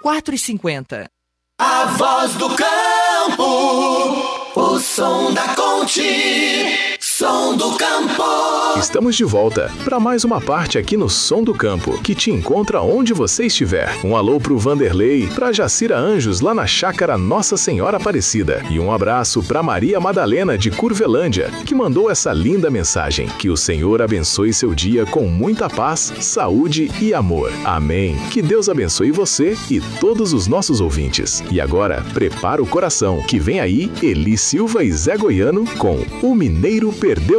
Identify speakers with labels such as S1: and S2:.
S1: 4,50.
S2: A voz do campo, o som da Conte, som do campo.
S3: Estamos de volta para mais uma parte aqui no Som do Campo, que te encontra onde você estiver. Um alô pro Vanderlei, pra Jacira Anjos lá na chácara Nossa Senhora Aparecida. E um abraço pra Maria Madalena de Curvelândia, que mandou essa linda mensagem. Que o Senhor abençoe seu dia com muita paz, saúde e amor. Amém. Que Deus abençoe você e todos os nossos ouvintes. E agora, prepara o coração, que vem aí Eli Silva e Zé Goiano com O Mineiro Perdeu